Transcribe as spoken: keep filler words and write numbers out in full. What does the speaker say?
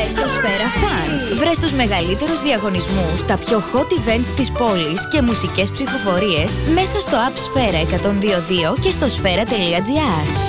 στο Σφαίρα Fun. Βρες τους μεγαλύτερους διαγωνισμούς, τα πιο hot events της πόλης και μουσικές ψηφοφορίες μέσα στο app Σφαίρα εκατόν δύο δύο και στο σφαίρα τελεία τζι άρ.